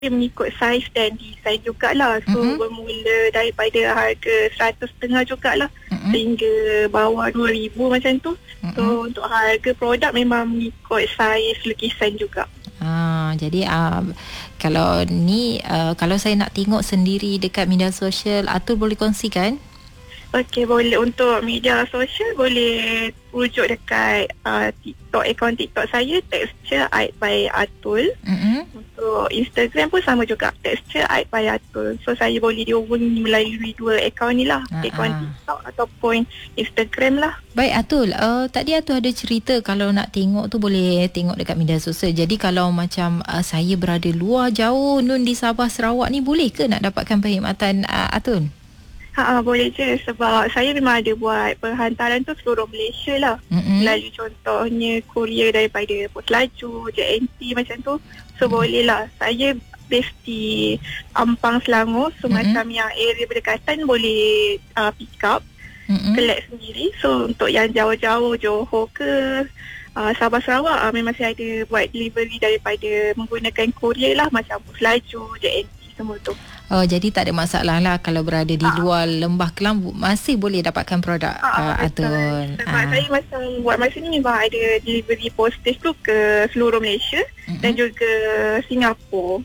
mengikut saiz dan design jugalah. So bermula daripada harga 150 jugalah sehingga bawah 2,000 macam tu. So untuk harga produk memang mengikut saiz lukisan juga. Jadi kalau ni kalau saya nak tengok sendiri dekat media sosial, Atul boleh kongsikan? Okey, boleh. Untuk media sosial boleh rujuk dekat TikTok, akaun TikTok saya, Texture Art by Atul. Untuk Instagram pun sama juga, Texture Art by Atul. So saya boleh dihubungi melalui dua akaun ni lah, akaun TikTok ataupun Instagram lah. Baik Atul, tadi Atul ada cerita kalau nak tengok tu boleh tengok dekat media sosial. Jadi kalau macam saya berada luar jauh Nun di Sabah Sarawak ni, boleh ke nak dapatkan perkhidmatan Atul? Boleh je, sebab saya memang ada buat perhantaran tu seluruh Malaysia lah. Melalui contohnya kurier daripada Pos Laju, JNT macam tu. So boleh lah. Saya base di Ampang, Selangor. So macam yang area berdekatan boleh pick up, collect sendiri. So untuk yang jauh-jauh, Johor ke Sabah Sarawak, memang saya ada buat delivery daripada menggunakan kurier lah, macam Pos Laju, JNT semua tu. Jadi tak ada masalah lah kalau berada di luar Lembah Kelang, masih boleh dapatkan produk Atul. Sebab saya macam buat masa ni memang ada delivery postage tu ke seluruh Malaysia dan juga Singapura.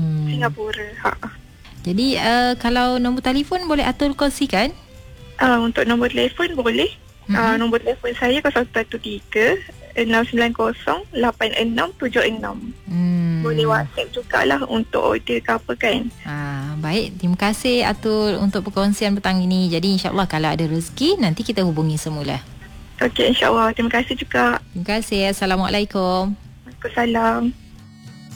Jadi kalau nombor telefon boleh Atul kongsikan? Untuk nombor telefon boleh. Nombor telefon saya 013-690-8676. Boleh WhatsApp jugalah untuk order ke apa kan. Baik, terima kasih Atul untuk perkongsian petang ini. Jadi insyaAllah kalau ada rezeki nanti kita hubungi semula. Okey, insyaAllah. Terima kasih juga. Terima kasih. Assalamualaikum. Waalaikumsalam.